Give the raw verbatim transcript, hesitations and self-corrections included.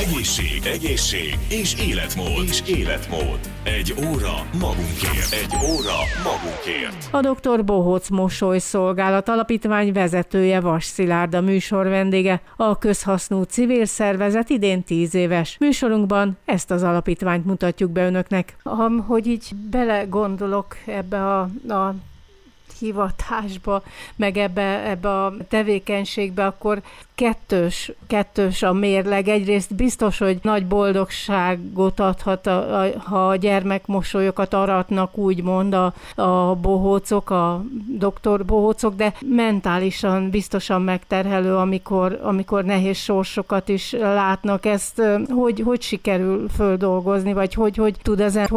Egészség, egészség és életmód. És életmód. Egy óra magunkért. Egy óra magunkért. A doktor Bohóc Mosolyszolgálat Alapítvány vezetője, Vas Szilárd a műsor vendége. A közhasznú civil szervezet idén tíz éves. Műsorunkban ezt az alapítványt mutatjuk be önöknek. Hogy így belegondolok ebbe a, a hivatásba, meg ebbe, ebbe a tevékenységbe, akkor kettős, kettős a mérleg. Egyrészt biztos, hogy nagy boldogságot adhat, a, a, ha a gyermekmosolyokat aratnak, úgymond a, a bohócok, a doktor bohócok, de mentálisan biztosan megterhelő, amikor, amikor nehéz sorsokat is látnak. Ezt hogy, hogy sikerül földolgozni, vagy hogy, hogy tud ezen